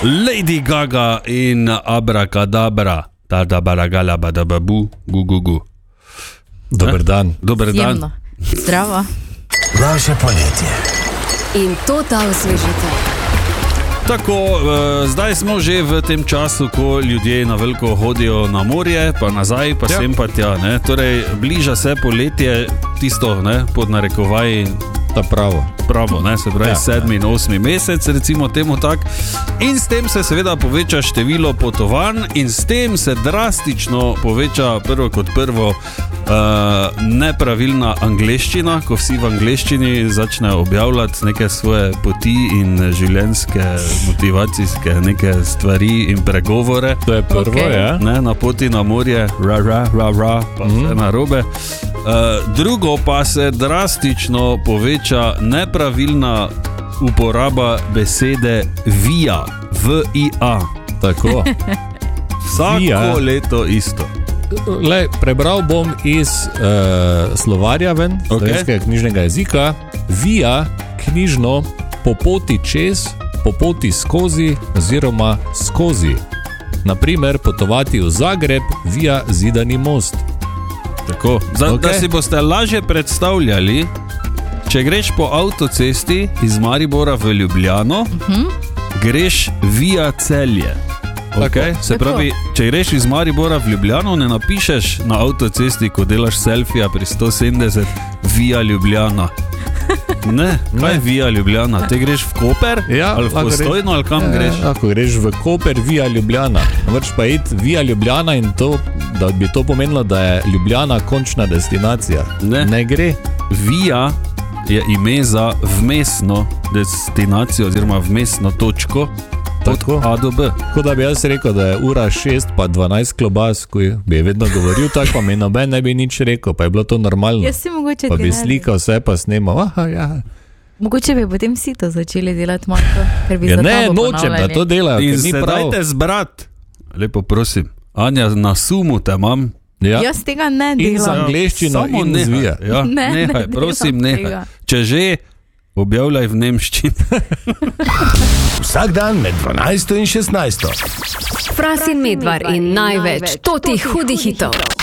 Lady Gaga in Abracadabra. Tadabaragalababu, gugugu. Dober dan. Dober dan. Jemno. Zdravo. Naše poletje. In to ta osvežitev. Tako, zdaj smo že v tem času, ko ljudje na veliko hodijo na morje, pa nazaj, pa sem pa tja. Ne? Torej, bliža se poletje, tisto, ne, pod narekovaji, Ta pravo, ne, se pravi 7. in 8. mesec, recimo temu tak. In s tem se seveda poveča število potovanj in s tem se drastično poveča prvo nepravilna angleščina, ko vsi v angleščini začnejo objavljati neke svoje poti in življenjske, motivacijske neke stvari in pregovore. To je prvo, ja. Ne, na poti na morje, pa vse narobe. Drugo pa se drastično poveča nepravilna uporaba besede via, V-I-A. Tako. Vsako Via. leto isto. Le, prebral bom iz slovarja ven, slovenskega knjižnega jezika. Via, knjižno, po poti čez, po poti skozi oziroma skozi. Naprimer, potovati v Zagreb via Zidani most. Tako, da si boste lažje predstavljali, če greš po avtocesti iz Maribora v Ljubljano, greš via Celje. Okay? Se pravi, če greš iz Maribora v Ljubljano, ne napišeš na avtocesti, ko delaš selfija pri 170 via Ljubljana. Ne, kaj je via Ljubljana? Te greš v Koper, ali v Postojno, ali kam greš? Ako greš v Koper via Ljubljana, vrš pa iti via Ljubljana in to, da bi to pomenilo, da je Ljubljana končna destinacija. Ne gre. Via je ime za vmesno destinacijo oziroma vmesno točko od A do B. Tako da bi jaz rekel, da je ura 6 pa 12 klobas, ko bi vedno govoril tako, pa mi noben ne bi nič rekel, pa je bilo to normalno. Jaz si mogoče pa bi slikal vse, pa snemal. Mogoče bi potem vsi to začeli delati malo, ker bi ne, nočem, da to delajo, in ker ni se prav. dajte zbrat. Lepo prosim. Anja, na sumu te imam. Jaz tega ne delam. In za angleščino Samo in nehaj. zvija. Ja, Ne nehaj, prosim, delam nehaj. tega. Če že, objavljaj v nemščini. Vsak dan med 12 in 16. Fras in Medvar in največ totih hudih hitov.